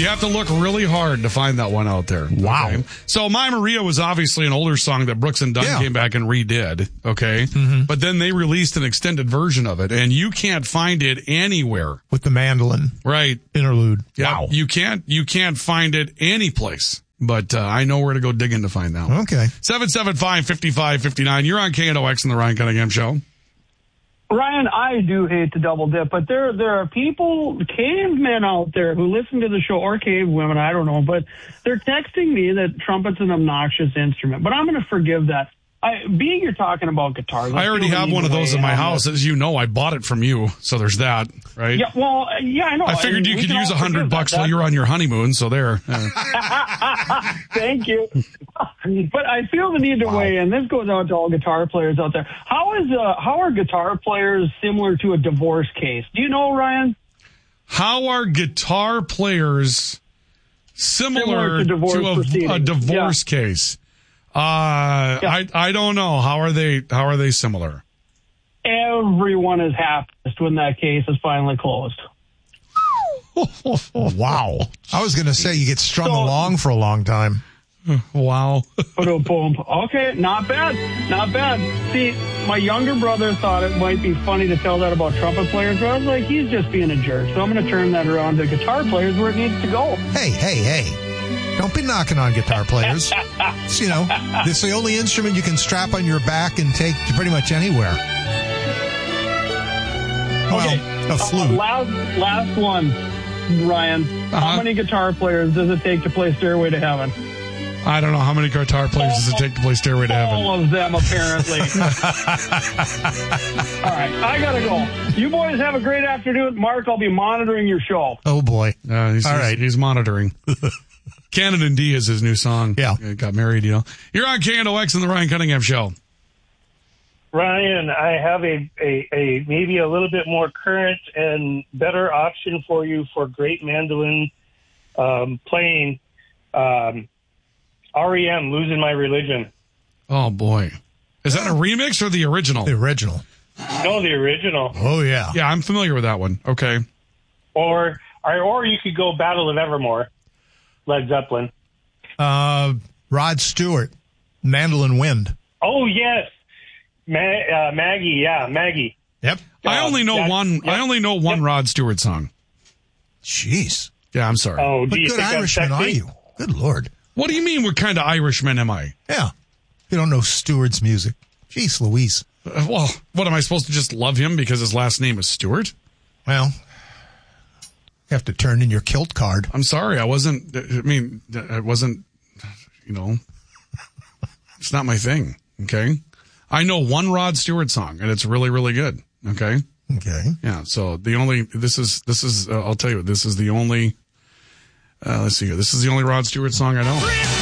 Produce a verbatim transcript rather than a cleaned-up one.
You have to look really hard to find that one out there. Wow. Okay? So My Maria was obviously an older song that Brooks and Dunn Yeah. came back and redid. Okay. Mm-hmm. But then they released an extended version of it, and you can't find it anywhere. With the mandolin Right. interlude. Yeah. Wow. You can't, you can't find it any place. But uh, I know where to go digging to find that one. Okay. seven seven five, five five five nine. You're on K N O X and the Ryan Cunningham Show. Ryan, I do hate to double dip, but there there are people, cavemen out there who listen to the show, or cave women, I don't know, but they're texting me that trumpet's an obnoxious instrument. But I'm going to forgive that. I, being you're talking about guitars. I already have one of those in my house. As you know, I bought it from you, so there's that, right? Yeah, well, yeah, I know. I figured and you we could can use a all hundred forgive bucks that. while you're on your honeymoon, so there. Uh, Thank you. But I feel the need to weigh in. This goes out to all guitar players out there. How is uh, how are guitar players similar to a divorce case? Do you know, Ryan? How are guitar players similar, Similar to divorce to a, a proceedings. divorce case? Uh, Yeah. I I don't know. How are they? How are they similar? Everyone is happiest when that case is finally closed. Wow. I was going to say you get strung So- along for a long time. Wow. Boom, boom. Okay, not bad, not bad. See, my younger brother thought it might be funny to tell that about trumpet players, but I was like, he's just being a jerk. So I'm going to turn that around to guitar players where it needs to go. Hey, hey, hey. Don't be knocking on guitar players. It's, you know, it's the only instrument you can strap on your back and take to pretty much anywhere. Well, Okay. a flute. Uh, last, last one, Ryan. Uh-huh. How many guitar players does it take to play Stairway to Heaven? I don't know how many guitar players does it take to play Stairway to Heaven. All of them, apparently. All right, I gotta go. You boys have a great afternoon. Mark, I'll be monitoring your show. Oh, boy. Uh, he's, All he's- right. he's monitoring. Canada D is his new song. Yeah. Uh, Got married, you know. You're on K N O X and the Ryan Cunningham Show. Ryan, I have a, a, a maybe a little bit more current and better option for you for great mandolin um, playing. Um, R E M, Losing My Religion. Oh, boy. Is that a remix or the original? The original. No, the original. Oh, yeah. Yeah, I'm familiar with that one. Okay. Or, or or you could go Battle of Evermore, Led Zeppelin. Uh, Rod Stewart, Mandolin Wind. Oh, yes. Ma- uh, Maggie, yeah, Maggie. Yep. I Uh, only know that- one. yeah. I only know one Yep. Rod Stewart song. Jeez. Yeah, I'm sorry. Oh, What do you good think I'm Irishman are sexy? you? Good Lord. What do you mean? What kind of Irishman am I? Yeah. You don't know Stewart's music. Jeez Louise. Uh, well, what am I supposed to just love him because his last name is Stewart? Well, you have to turn in your kilt card. I'm sorry. I wasn't. I mean, I wasn't. You know, it's not my thing. Okay. I know one Rod Stewart song, and it's really, really good. Okay. Okay. Yeah. So the only this is this is uh, I'll tell you this is the only. Uh, let's see here. This is the only Rod Stewart song I know.